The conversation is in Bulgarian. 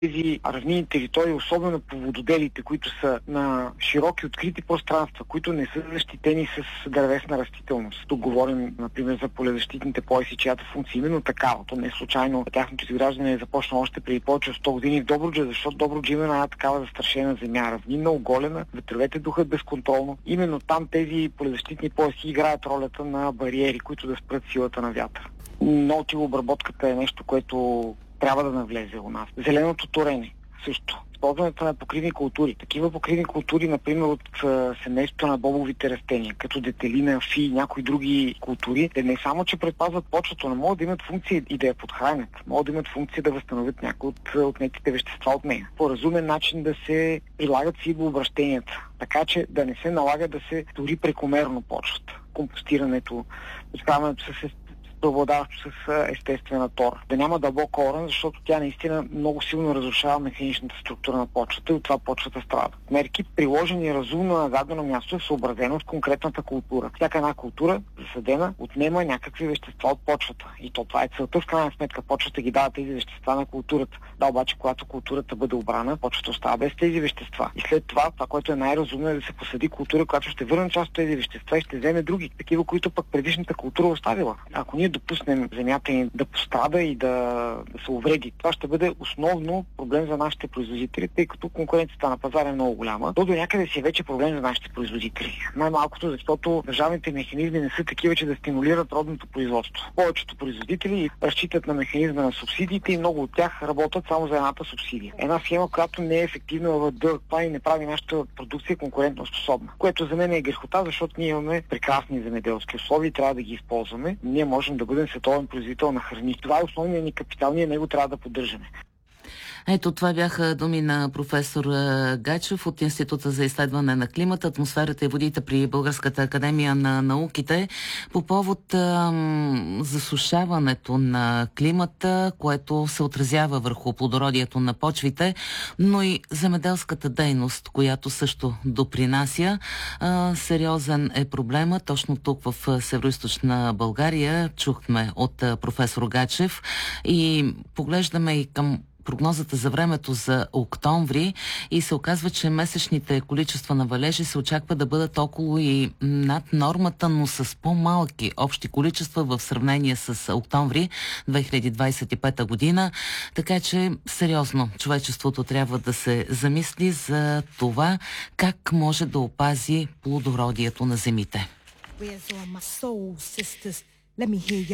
тези равнини територии, особено по вододелите, които са на широки открити пространства, които не са защитени с дървесна растителност. Тук говорим, например, за полезащитните пояси, чиято функция именно такава. То не е случайно. Тяхното изграждане е започнало още преди повече от 100 години в Добруджа, защото Добруджа има една такава застрашена земя, равнинна, оголена, ветровете духат безконтролно. Именно там тези полезащитни пояси играят ролята на бариери, които да спрат силата на вятъра. Нотилообработката е нещо, което трябва да навлезе у нас. Зеленото торене също. Използването на покривни култури. Такива покривни култури, например, от семейството на бобовите растения, като детелина, фи и някои други култури, те не само, че предпазват почвата, но могат да имат функция и да я подхранят. Могат да имат функция да възстановят някои от отнетите вещества от нея. По разумен начин да се прилагат сибообращенията, така че да не се налага да се тори прекомерно почвата. Компостирането, изправянето с преобладаващо с естествена тор. Да няма дълбок корен, защото тя наистина много силно разрушава механичната структура на почвата и от това почвата страда. Мерки, приложени разумно на дадено място, е съобразено с конкретната култура. Всяка една култура, засадена, отнема някакви вещества от почвата. И това е целта, в крайна сметка. Почвата ги дава тези вещества на културата. Да, обаче, когато културата бъде обрана, почвата остава без тези вещества. И след това, което е най-разумно, е да се посади култура, която ще върне част от тези вещества и ще вземе други, такива, които пък предишната култура оставила. Ако ние допуснем земята ни да пострада и да се увреди, това ще бъде основно проблем за нашите производители, тъй като конкуренцията на пазара е много голяма. То до някъде си е вече проблем за нашите производители. Най-малкото, защото държавните механизми не са такива, че да стимулират родното производство. Повечето производители разчитат на механизма на субсидиите и много от тях работят само за едната субсидия. Една схема, която не е ефективна в дълъг план и не прави нашата продукция конкурентно способна. Което за мен е грехота, защото ние имаме прекрасни земеделски условия и трябва да ги използваме. Ние можем да бъдем световен производител на храни. Това е основният ни капитал, ние него трябва да поддържаме. Ето, това бяха думи на професор Гачев от Института за изследване на климата, атмосферата и водите при Българската академия на науките по повод засушаването на климата, което се отразява върху плодородието на почвите, но и земеделската дейност, която също допринася. Сериозен е проблема. Точно тук в Североизточна България чухме от професор Гачев и поглеждаме и към прогнозата за времето за октомври и се оказва, че месечните количества на валежи се очаква да бъдат около и над нормата, но с по-малки общи количества в сравнение с октомври 2025 година. Така че сериозно човечеството трябва да се замисли за това как може да опази плодородието на земите.